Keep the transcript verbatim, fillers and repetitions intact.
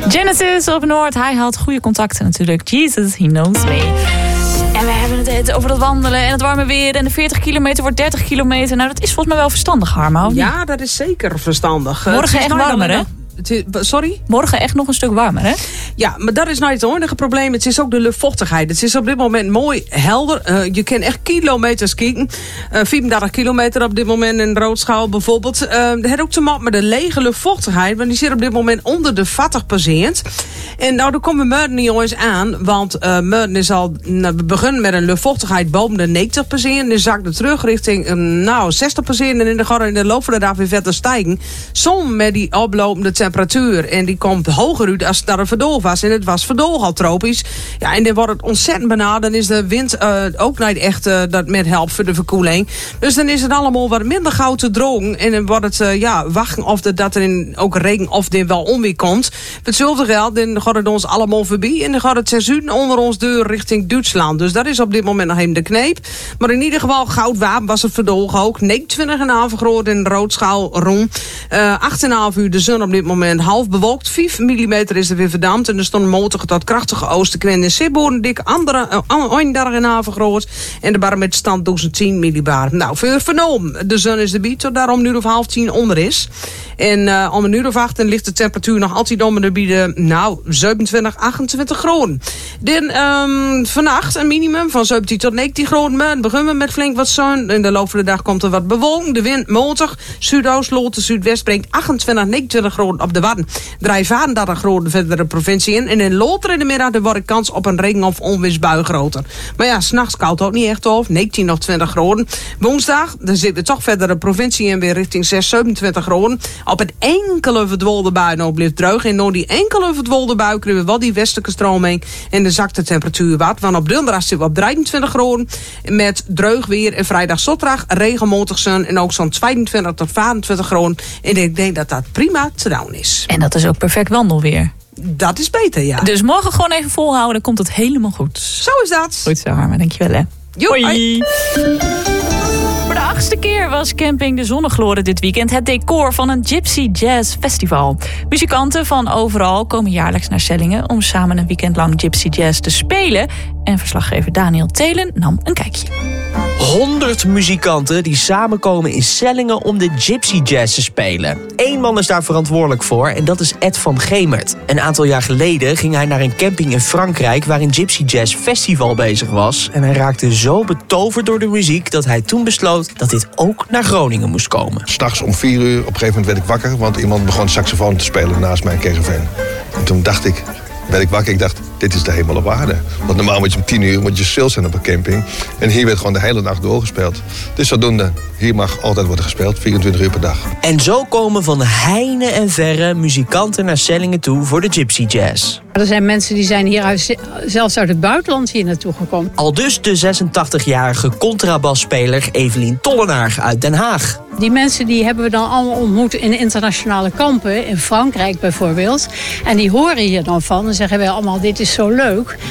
Genesis op Noord. Hij had goede contacten natuurlijk. Jesus, he knows me. En we hebben het over dat wandelen en het warme weer. En de veertig kilometer wordt dertig kilometer. Nou, dat is volgens mij wel verstandig, Harma. Ja, dat is zeker verstandig. Morgen echt warmer, hè? Sorry? Morgen echt nog een stuk warmer, hè? Ja, maar dat is nou het enige probleem. Het is ook de luchtvochtigheid. Het is op dit moment mooi helder. Uh, je kan echt kilometers kijken. Uh, vierendertig kilometer op dit moment in Roodschaal bijvoorbeeld. Uh, dat heeft ook te maken met de lege luchtvochtigheid. Want die zit op dit moment onder de veertig procent. En nou, daar komen we morgen niet eens aan. Want uh, morgen is al... Nou, we beginnen met een luchtvochtigheid boven de negentig procent. Dan zakt het terug richting uh, nou, zestig procent. En in de, in de loop van de dag weer verder stijgen. Som met die oplopende temperatuur. En die komt hoger uit als het daar een verdool was. En het was verdool al tropisch. Ja, en dan wordt het ontzettend benauwd. Dan is de wind uh, ook niet echt uh, dat met helpt voor de verkoeling. Dus dan is het allemaal wat minder gauw te drogen. En dan wordt het uh, ja, wachten of de, dat er in ook regen of dit wel onweer komt. Voor hetzelfde geld, dan gaat het ons allemaal voorbij. En dan gaat het seizoen onder ons deur richting Duitsland. Dus dat is op dit moment nog even de kneep. Maar in ieder geval, goudwapen was het verdool ook. negenentwintig komma vijf graden in Roodschaal rond. Uh, acht komma vijf uur de zon op dit moment half bewolkt. vijf millimeter is er weer verdampt. En er stond een motor tot krachtige oostenwind in Sibboren. Dik andere, uh, eenendertig komma vijf graden. En de barometerstand duizend tien millibar. Nou, voor vernomen. De zon is erbij tot daarom nu of half tien onder is. En uh, om een uur of acht ligt de temperatuur nog altijd om de bieden, nou, zevenentwintig, achtentwintig graden. Dan um, vannacht een minimum van zeventien tot negentien graden. Dan beginnen we met flink wat zon. In de loop van de dag komt er wat bewolking. De wind motor. Zuidoost, Loten, Zuidwest brengt achtentwintig, negenentwintig graden op de Wadden. Draai vierendertig graden verder de provincie in. En in Loter in de middag wordt de kans op een regen- of onweersbui groter. Maar ja, s'nachts koud ook niet echt of. negentien of twintig graden. Woensdag, dan zitten we toch verder de provincie in weer richting zes, zevenentwintig graden. Op een enkele verdwolde bui nog blijft droog. En door die enkele verdwolde bui krijgen we wel die westelijke stroming. En dan zakt de temperatuur wat. Want op donderdag zitten we op drieëntwintig graden. Met dreug weer. En vrijdag zondag regenmatig zon. En ook zo'n tweeëntwintig tot vierentwintig graden. En ik denk dat dat prima te doen is. En dat is ook perfect wandelweer. Dat is beter, ja. Dus morgen gewoon even volhouden. Dan komt het helemaal goed. Zo is dat. Goed zo, Harma. Dankjewel, hè. Hoi. Hoi. Voor de achtste keer was Camping de Zonnegloren dit weekend het decor van een Gypsy Jazz Festival. Muzikanten van overal komen jaarlijks naar Sellingen om samen een weekend lang Gypsy Jazz te spelen. En verslaggever Daniel Telen nam een kijkje. honderd muzikanten die samenkomen in Sellingen om de Gypsy Jazz te spelen. Eén man is daar verantwoordelijk voor en dat is Ed van Gemert. Een aantal jaar geleden ging hij naar een camping in Frankrijk waar een Gypsy Jazz Festival bezig was. En hij raakte zo betoverd door de muziek dat hij toen besloot dat dit ook naar Groningen moest komen. 'S Nachts om vier uur op een gegeven moment werd ik wakker, want iemand begon saxofoon te spelen naast mijn caravan. En toen dacht ik, werd ik wakker, ik dacht, dit is de hemel op aarde. Want normaal moet je om tien uur moet je stil zijn op een camping. En hier werd gewoon de hele nacht doorgespeeld. Dus zodoende, hier mag altijd worden gespeeld, vierentwintig uur per dag. En zo komen van heine en verre muzikanten naar Sellingen toe voor de Gypsy Jazz. Er zijn mensen die zijn hier uit, zelfs uit het buitenland hier naartoe gekomen. Aldus de zesentachtigjarige contrabasspeler Evelien Tollenaar uit Den Haag. Die mensen die hebben we dan allemaal ontmoet in internationale kampen, in Frankrijk bijvoorbeeld. En die horen hier dan van en zeggen wij allemaal, dit is zo leuk.